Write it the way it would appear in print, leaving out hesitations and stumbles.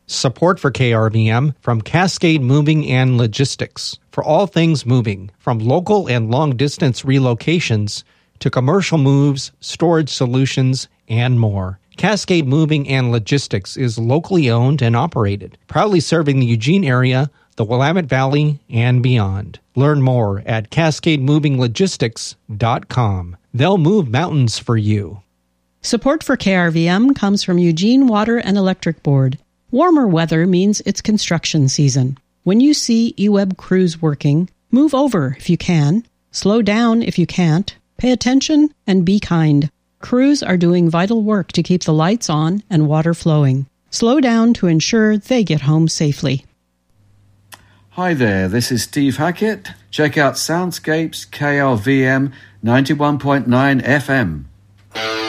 Support for KRVM from Cascade Moving and Logistics. For all things moving, from local and long-distance relocations to commercial moves, storage solutions, and more. Cascade Moving and Logistics is locally owned and operated, proudly serving the Eugene area, the Willamette Valley, and beyond. Learn more at CascadeMovingLogistics.com. They'll move mountains for you. Support for KRVM comes from Eugene Water and Electric Board. Warmer weather means it's construction season. When you see eWeb crews working, move over if you can, slow down if you can't, pay attention, and be kind. Crews are doing vital work to keep the lights on and water flowing. Slow down to ensure they get home safely. Hi there, this is Steve Hackett. Check out Soundscapes KRVM 91.9 FM.